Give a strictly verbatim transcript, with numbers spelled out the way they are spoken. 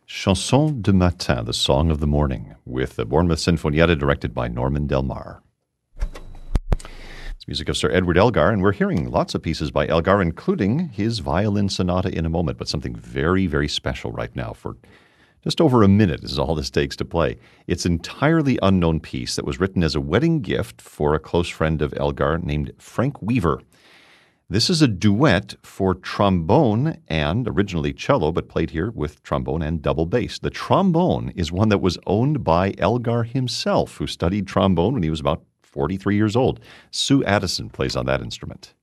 Chanson de Matin, the Song of the Morning, with the Bournemouth Sinfonietta directed by Norman Del Mar. It's music of Sir Edward Elgar, and we're hearing lots of pieces by Elgar, including his violin sonata in a moment, but something very, very special right now for just over a minute is all this takes to play. It's an entirely unknown piece that was written as a wedding gift for a close friend of Elgar named Frank Weaver. This is a duet for trombone and originally cello, but played here with trombone and double bass. The trombone is one that was owned by Elgar himself, who studied trombone when he was about forty-three years old. Sue Addison plays on that instrument.